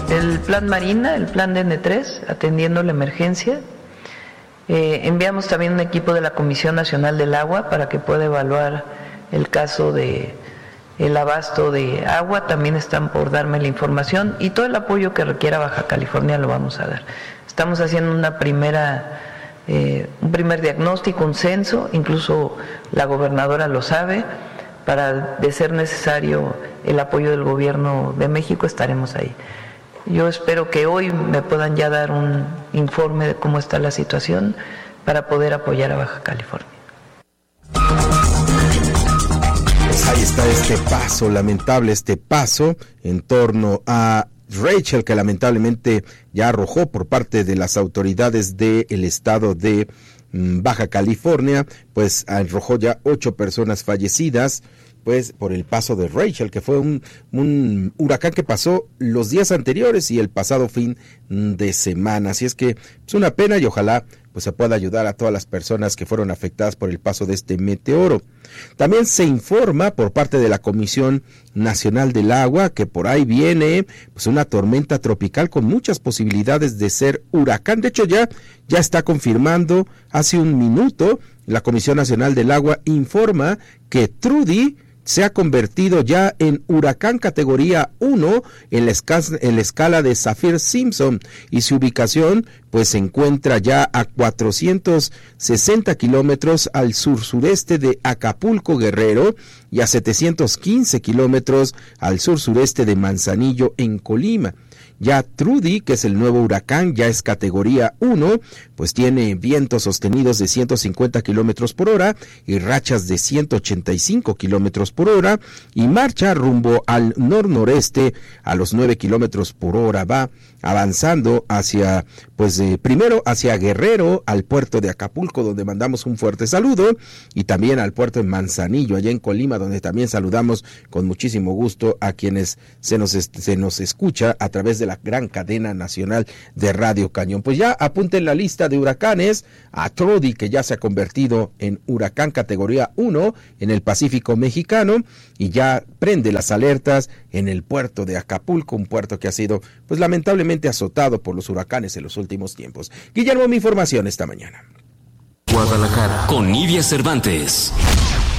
el plan Marina, el plan DN3, atendiendo la emergencia. Enviamos también un equipo de la Comisión Nacional del Agua para que pueda evaluar el caso de el abasto de agua. También están por darme la información y todo el apoyo que requiera Baja California lo vamos a dar. Estamos haciendo un primer diagnóstico, un censo, incluso la gobernadora lo sabe. Para, de ser necesario el apoyo del gobierno de México, estaremos ahí. Yo espero que hoy me puedan ya dar un informe de cómo está la situación para poder apoyar a Baja California. Pues ahí está lamentable paso en torno a Rachel, que lamentablemente ya arrojó por parte de las autoridades del estado de Baja California, pues arrojó ya 8 personas fallecidas, pues por el paso de Rachel, que fue un huracán que pasó los días anteriores y el pasado fin de semana. Así es que es una pena y ojalá pues se pueda ayudar a todas las personas que fueron afectadas por el paso de este meteoro. También se informa por parte de la Comisión Nacional del Agua que por ahí viene pues una tormenta tropical con muchas posibilidades de ser huracán. De hecho ya está confirmando hace un minuto. La Comisión Nacional del Agua informa que Trudy se ha convertido ya en huracán categoría 1 en la escala de Saffir-Simpson y su ubicación pues se encuentra ya a 460 kilómetros al sur-sureste de Acapulco, Guerrero, y a 715 kilómetros al sur-sureste de Manzanillo, en Colima. Ya Trudy, que es el nuevo huracán, ya es categoría 1, pues tiene vientos sostenidos de 150 kilómetros por hora y rachas de 185 kilómetros por hora y marcha rumbo al nor-noreste a los 9 kilómetros por hora. Va avanzando hacia, primero hacia Guerrero, al puerto de Acapulco, donde mandamos un fuerte saludo, y también al puerto de Manzanillo, allá en Colima, donde también saludamos con muchísimo gusto a quienes se nos escucha a través de la gran cadena nacional de Radio Cañón. Pues ya apunten la lista de huracanes a Trudy, que ya se ha convertido en huracán categoría 1 en el Pacífico mexicano y ya prende las alertas en el puerto de Acapulco, un puerto que ha sido pues lamentablemente azotado por los huracanes en los últimos tiempos. Guillermo, mi información esta mañana. Guadalajara, con Nidia Cervantes.